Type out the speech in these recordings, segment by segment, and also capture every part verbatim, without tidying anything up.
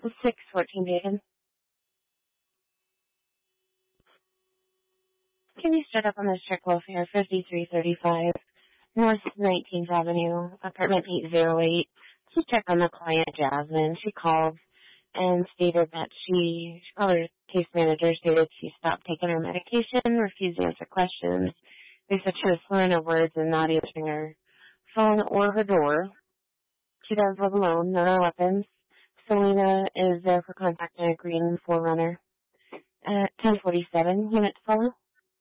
six fourteen Dayton. Can you start up on this check welfare fifty-three thirty-five North nineteenth Avenue, apartment eight oh eight? Just check on the client, Jasmine. She called and stated that she, she called her case manager, stated she stopped taking her medication, refused to answer questions. They said she was slurring her words and not answering her phone or her door. She does live alone, no other weapons. Selena is there for contacting a green forerunner at ten forty-seven. Unit to follow.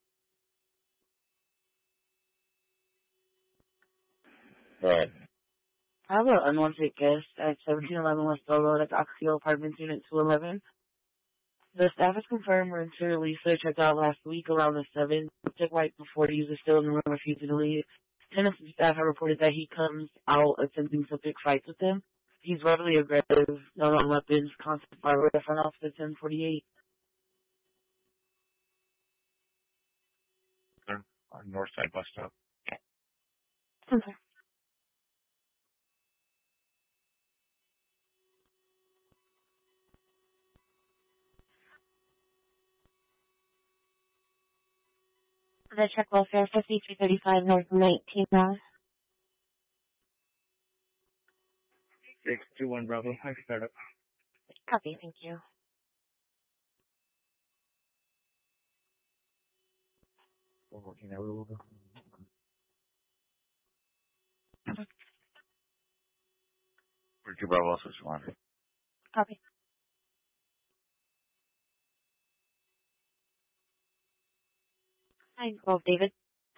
Right. I have an unwanted guest at seventeen eleven West Bell Road at Oxio Apartments, Unit two eleven. The staff has confirmed Renter Lisa checked out last week around the seventh. Checked right before the user still in the room, refusing to leave. Tenants and staff have reported that he comes out attempting to pick fights with them. He's verbally aggressive, no on weapons, constant fire with the front office at ten forty-eight. On North Side Bus Stop. Okay. The check welfare fifty-three thirty-five North nineteenth Ave. six two one Bravo. I start up. Copy, thank you. We're working out a little bit. For two Bravo, switch one. Copy. Hi, Nicole, David.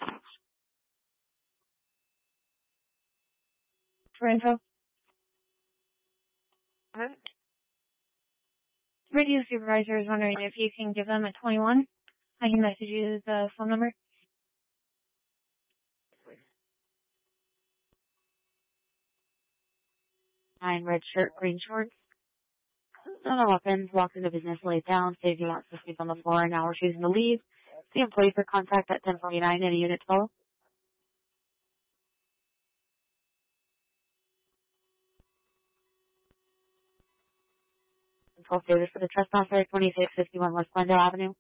For info. Alright. Radio supervisor is wondering if you can give them a twenty-one. I can message you the phone number. Nine red shirt, green shorts. No weapons, walked into business, laid down, stated he wants to sleep on the floor, and now we're choosing to leave. The employee for contact at ten forty-nine in a unit twelve. Control status for the trespasser, twenty-six fifty-one West Glendale Avenue.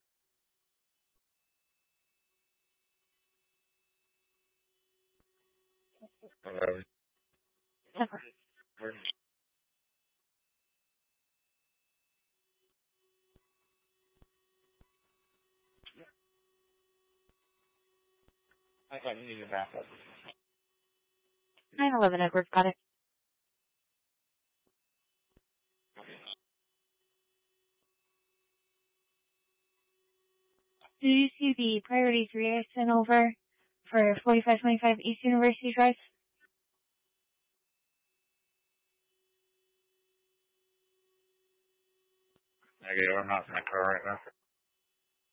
Uh, Temper. I thought you needed backup. nine eleven Edwards, got it. Did you see the priority three I sent over for forty-five twenty-five East University Drive? Negative, I'm not in my car right now.